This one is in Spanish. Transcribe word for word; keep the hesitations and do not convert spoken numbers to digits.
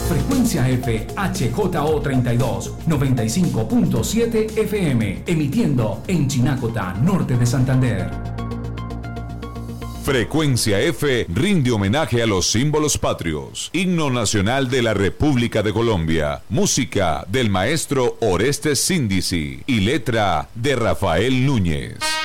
Frecuencia F H J O treinta y dos, noventa y cinco punto siete F M, emitiendo en Chinacota, norte de Santander. Frecuencia F rinde homenaje a los símbolos patrios. Himno nacional de la República de Colombia. Música del maestro Orestes Síndici y letra de Rafael Núñez.